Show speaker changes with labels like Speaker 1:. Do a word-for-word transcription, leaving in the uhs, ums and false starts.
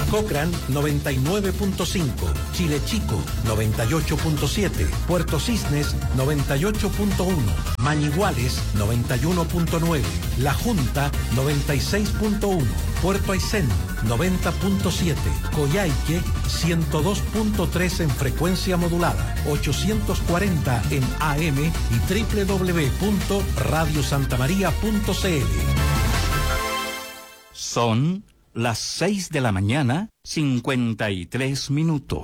Speaker 1: Cochrane noventa y nueve punto cinco, Chile Chico noventa y ocho punto siete, Puerto Cisnes noventa y ocho punto uno, Mañiguales noventa y uno punto nueve, La Junta noventa y seis punto uno, Puerto Aysén noventa punto siete, Coyhaique ciento dos punto tres en frecuencia modulada, ochocientos cuarenta en A M y doble u doble u doble u punto radio santa maría punto c l.
Speaker 2: Son las seis de la mañana, cincuenta y tres minutos.